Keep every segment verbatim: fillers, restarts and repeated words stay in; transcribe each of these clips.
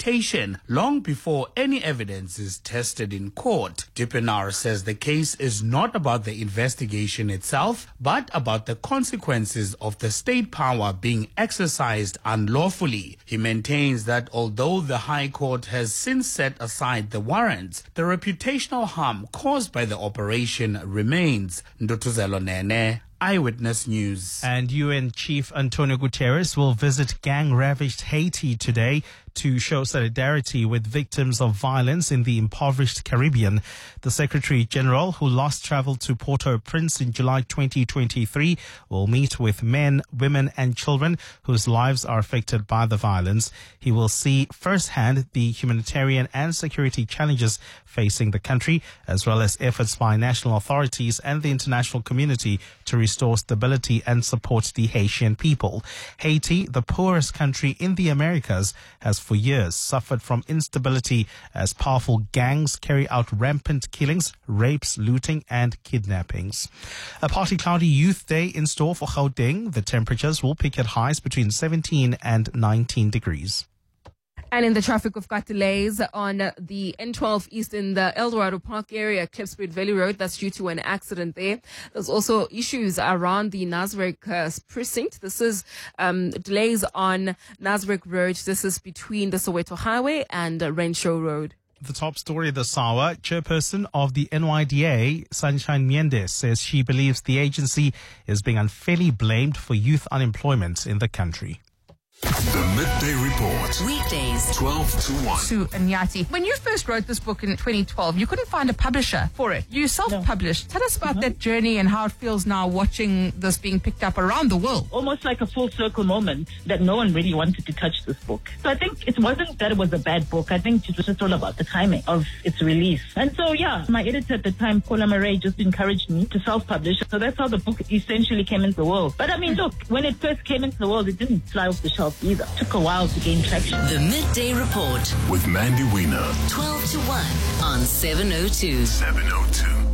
deportation long before any evidence is tested in court. Dippenaar says the case is not about the investigation itself, but about the consequences of the state power being exercised unlawfully. He maintains that although the High Court has since set aside the warrants, the reputational harm caused by the operation remains. Ndutuzelo Nene, Eyewitness News. And U N Chief Antonio Guterres will visit gang-ravaged Haiti today to show solidarity with victims of violence in the impoverished Caribbean. The Secretary General, who last traveled to Port-au-Prince in July twenty twenty-three, will meet with men, women and children whose lives are affected by the violence. He will see firsthand the humanitarian and security challenges facing the country, as well as efforts by national authorities and the international community to restore stability and support the Haitian people. Haiti, the poorest country in the Americas, has for years suffered from instability as powerful gangs carry out rampant killings, rapes, looting and kidnappings. A partly cloudy youth day in store for Gauteng. The temperatures will peak at highs between seventeen and nineteen degrees. And in the traffic, we've got delays on the N twelve East in the El Dorado Park area, Klipspruit Valley Road. That's due to an accident there. There's also issues around the Nasrec uh, precinct. This is um, delays on Nasrec Road. This is between the Soweto Highway and uh, Renshaw Road. The top story this hour, chairperson of the N Y D A, Sunshine Miendes, says she believes the agency is being unfairly blamed for youth unemployment in the country. The Midday Report. Weekdays, twelve to one. Sue Nyati. When you first wrote this book in twenty twelve, you couldn't find a publisher for it. You self-published. No. Tell us about mm-hmm. that journey and how it feels now watching this being picked up around the world. Almost like a full circle moment that no one really wanted to touch this book. So I think it wasn't that it was a bad book. I think it was just all about the timing of its release. And so, yeah, my editor at the time, Paula Murray, just encouraged me to self-publish. So that's how the book essentially came into the world. But I mean, look, when it first came into the world, it didn't fly off the shelf either. It took a while to gain traction. The Midday Report with Mandy Wiener. twelve to one on seven oh two. seven oh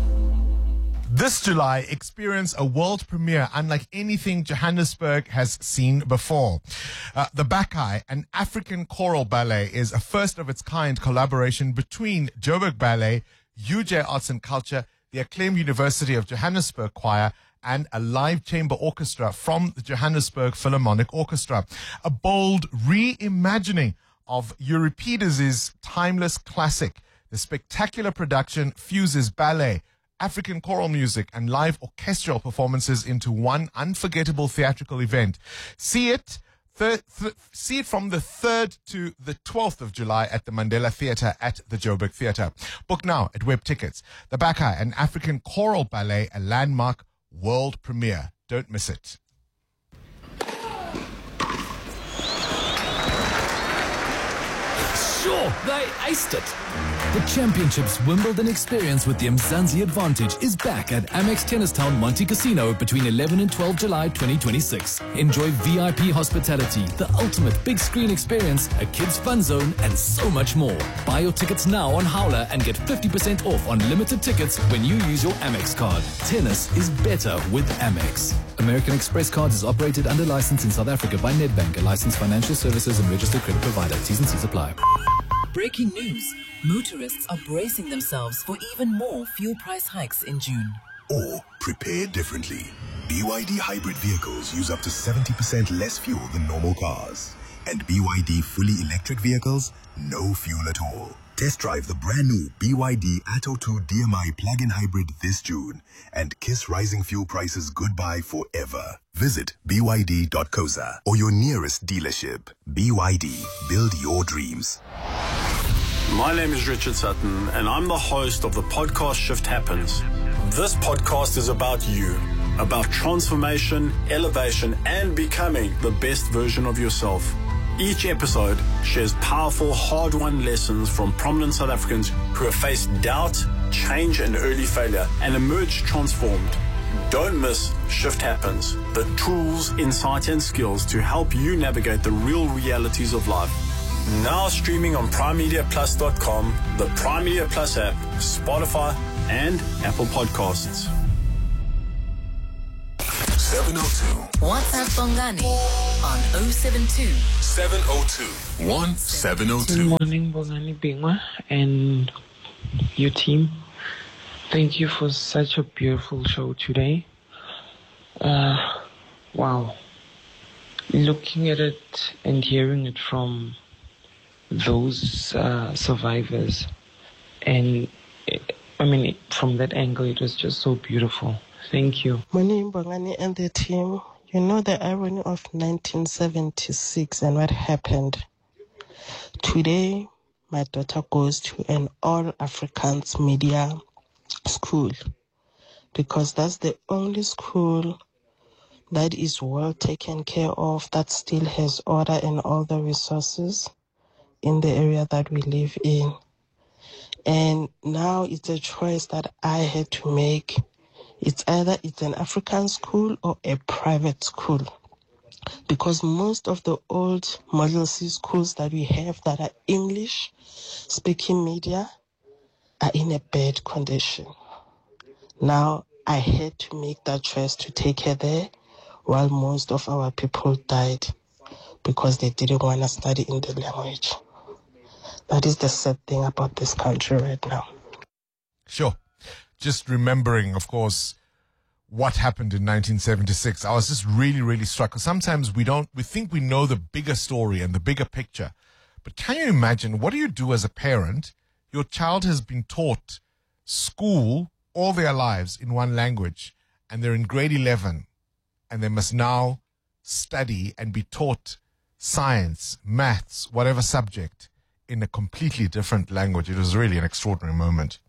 two. This July, experience a world premiere unlike anything Johannesburg has seen before. Uh, the Bacchae, an African choral ballet, is a first-of-its-kind collaboration between Joburg Ballet, U J Arts and Culture, the acclaimed University of Johannesburg Choir, and a live chamber orchestra from the Johannesburg Philharmonic Orchestra. A bold reimagining of Euripides' timeless classic. The spectacular production fuses ballet, African choral music, and live orchestral performances into one unforgettable theatrical event. See it, thir- th- see it from the third to the twelfth of July at the Mandela Theatre at the Joburg Theatre. Book now at Web Tickets. The Bacchae, an African choral ballet, a landmark world premiere. Don't miss it. Sure, they aced it. The Championships Wimbledon experience with the Mzansi Advantage is back at Amex Tennis Town Monte Casino between eleven and twelve July twenty twenty-six. Enjoy V I P hospitality, the ultimate big screen experience, a kids fun zone, and so much more. Buy your tickets now on Howler and get fifty percent off on limited tickets when you use your Amex card. Tennis is better with Amex. American Express Cards is operated under license in South Africa by Nedbank, a licensed financial services and registered credit provider. T's and C's apply. Breaking news. Motorists are bracing themselves for even more fuel price hikes in June. Or prepare differently. B Y D hybrid vehicles use up to seventy percent less fuel than normal cars. And B Y D fully electric vehicles, no fuel at all. Test drive the brand new B Y D Atto two D M I plug-in hybrid this June and kiss rising fuel prices goodbye forever. Visit b y d dot co za or your nearest dealership. B Y D, build your dreams. My name is Richard Sutton, and I'm the host of the podcast Shift Happens. This podcast is about you, about transformation, elevation, and becoming the best version of yourself. Each episode shares powerful, hard-won lessons from prominent South Africans who have faced doubt, change, and early failure, and emerged transformed. Don't miss Shift Happens, the tools, insight, and skills to help you navigate the real realities of life. Now streaming on prime media plus dot com, the Prime Media Plus app, Spotify, and Apple Podcasts. seven oh two. WhatsApp Bongani on oh seven two, seven oh two. one seven oh two. Good morning, Bongani Bingwa and your team. Thank you for such a beautiful show today. Uh, wow. Looking at it and hearing it from those uh, survivors, and I mean, from that angle, it was just so beautiful. Thank you. Morning, Bongani and the team. You know the irony of nineteen seventy-six and what happened. Today, my daughter goes to an all-Africans media school because that's the only school that is well taken care of, that still has order and all the resources in the area that we live in. And now it's a choice that I had to make. It's either it's an African school or a private school, because most of the old Model C schools that we have that are English speaking media are in a bad condition. Now I had to make that choice to take her there, while most of our people died because they didn't want to study in the language. That is the sad thing about this country right now. Sure. Just remembering, of course, what happened in nineteen seventy-six. I was just really, really struck. Sometimes we don't, we think we know the bigger story and the bigger picture. But can you imagine, what do you do as a parent? Your child has been taught school all their lives in one language, and they're in grade eleven, and they must now study and be taught science, maths, whatever subject, in a completely different language. It was really an extraordinary moment.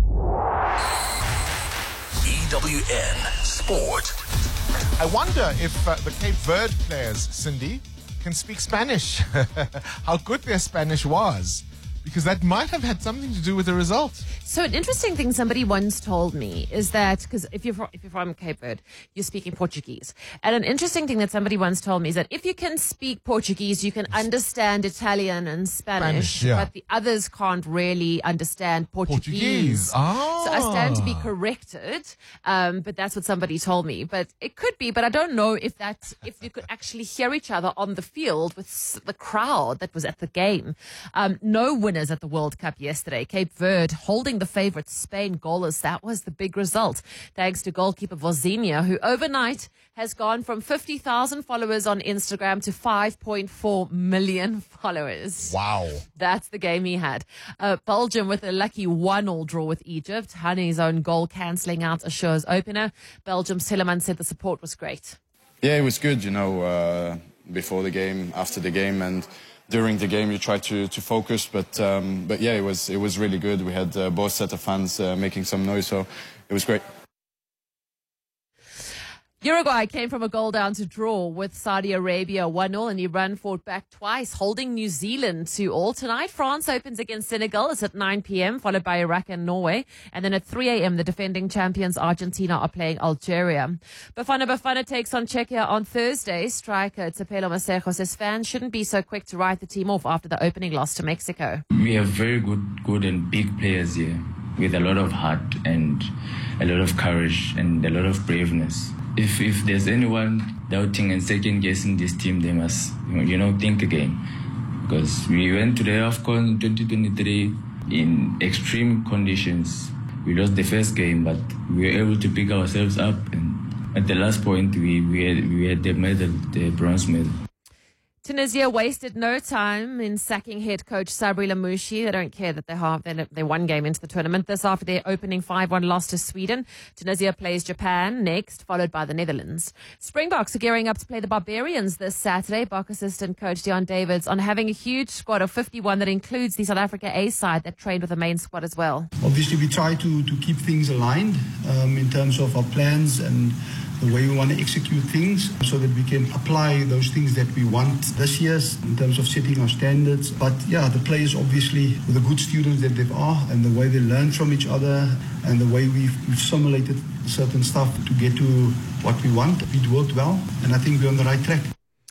E W N Sport. I wonder if uh, the Cape Verde players, Cindy, can speak Spanish. How good their Spanish was, because that might have had something to do with the result. So an interesting thing somebody once told me is that, because if you're, from, if you're from Cape Verde, you're speaking Portuguese. And an interesting thing that somebody once told me is that if you can speak Portuguese, you can understand Italian and Spanish, Spanish, yeah. but the others can't really understand Portuguese. Portuguese. Ah. So I stand to be corrected, um, but that's what somebody told me. But it could be, but I don't know if that, if you could actually hear each other on the field with the crowd that was at the game. Um, no winners at the World Cup yesterday. Cape Verde holding the favourite Spain goalless. That was the big result, thanks to goalkeeper Vozinha, who overnight has gone from fifty thousand followers on Instagram to five point four million followers. Wow. That's the game he had. Uh, Belgium with a lucky one-all draw with Egypt. Hani's own goal cancelling out Assure's opener. Belgium's Telemann said the support was great. Yeah, it was good, you know, uh, before the game, after the game, and during the game you try to, to focus, but um, but yeah, it was it was really good. We had uh, both set of fans uh, making some noise, so it was great. Uruguay came from a goal down to draw with Saudi Arabia one-all, and Iran fought back twice, holding New Zealand two all. Tonight, France opens against Senegal. It's at nine p.m., followed by Iraq and Norway. And then at three a.m., the defending champions Argentina are playing Algeria. Bafana Bafana takes on Czechia on Thursday. Striker Tepelo Masejo says fans shouldn't be so quick to write the team off after the opening loss to Mexico. We have very good, good and big players here with a lot of heart and a lot of courage and a lot of braveness. If if there's anyone doubting and second guessing this team, they must, you know, think again. Because we went to the AFCON twenty twenty-three in extreme conditions. We lost the first game, but we were able to pick ourselves up. And at the last point, we, we, had, we had the medal, the bronze medal. Tunisia wasted no time in sacking head coach Sabri Lamouchi. They don't care that they have they, they one game into the tournament. This after their opening five one loss to Sweden. Tunisia plays Japan next, followed by the Netherlands. Springboks are gearing up to play the Barbarians this Saturday. Bok assistant coach Deon Davids on having a huge squad of fifty-one that includes the South Africa A side that trained with the main squad as well. Obviously, we try to, to keep things aligned um, in terms of our plans and the way we want to execute things so that we can apply those things that we want this year in terms of setting our standards. But yeah, the players obviously, with the good students that they are and the way they learn from each other and the way we've, we've simulated certain stuff to get to what we want, it worked well, and I think we're on the right track.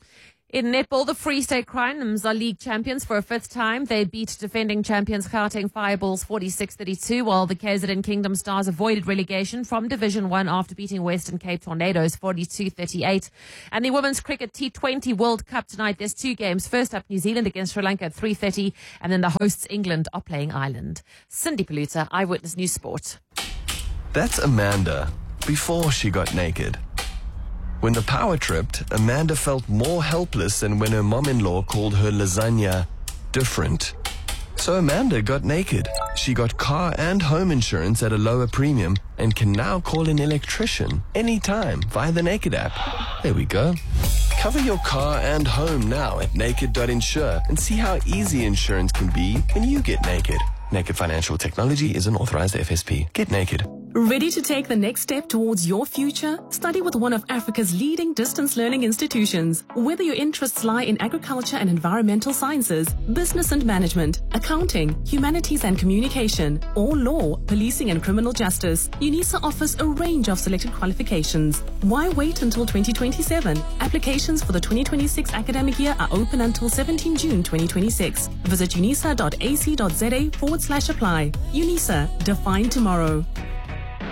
In netball, the Free State Crinums are league champions for a fifth time. They beat defending champions Gauteng Fireballs forty-six thirty-two, while the K Z N Kingdom Stars avoided relegation from Division one after beating Western Cape Tornadoes forty-two thirty-eight. And the Women's Cricket T twenty World Cup tonight, there's two games. First up, New Zealand against Sri Lanka at three thirty, and then the hosts England are playing Ireland. Cindy Paluta, Eyewitness News Sport. That's Amanda before she got naked. When the power tripped, Amanda felt more helpless than when her mom-in-law called her lasagna different. So Amanda got naked. She got car and home insurance at a lower premium and can now call an electrician anytime via the Naked app. There we go. Cover your car and home now at naked dot insure and see how easy insurance can be when you get naked. Naked Financial Technology is an authorized F S P. Get naked. Ready to take the next step towards your future? Study with one of Africa's leading distance learning institutions. Whether your interests lie in agriculture and environmental sciences, business and management, accounting, humanities and communication, or law, policing and criminal justice, UNISA offers a range of selected qualifications. Why wait until twenty twenty-seven? Applications for the twenty twenty-six academic year are open until seventeenth June twenty twenty-six. Visit unisa dot a c dot z a forward slash apply. UNISA, define tomorrow.